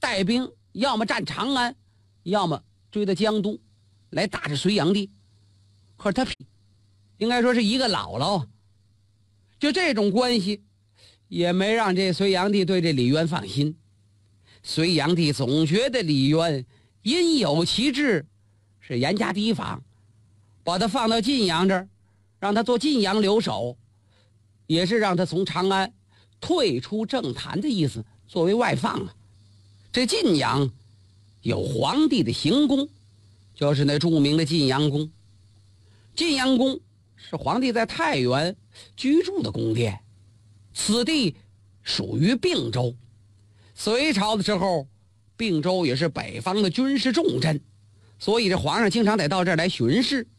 带兵要么占长安，要么追到江都来打着隋炀帝。可是他应该说是一个姥姥，就这种关系也没让这隋炀帝对这李渊放心。隋炀帝总觉得李渊因有其志，是严加提防，把他放到晋阳这儿，让他做晋阳留守，也是让他从长安退出政坛的意思，作为外放啊。这晋阳有皇帝的行宫，就是那著名的晋阳宫。晋阳宫是皇帝在太原居住的宫殿，此地属于并州。隋朝的时候，并州也是北方的军事重镇，所以这皇上经常得到这儿来巡视。